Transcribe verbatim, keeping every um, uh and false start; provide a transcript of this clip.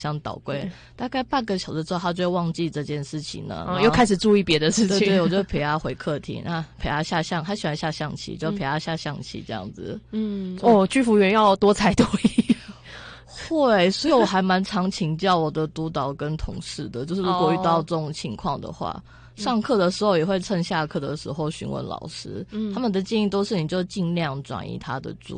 像倒归，大概半个小时之后，他就会忘记这件事情了， 嗯，又开始注意别的事情。 对对，我就陪他回客厅，那陪他下象，他喜欢下象棋，就陪他下象棋这样子。 嗯，哦，居服员要多才多艺。 会，所以我还蛮常请教我的督导跟同事的，就是如果遇到这种情况的话。哦，上课的时候也会趁下课的时候询问老师，嗯，他们的建议都是你就尽量转移他的注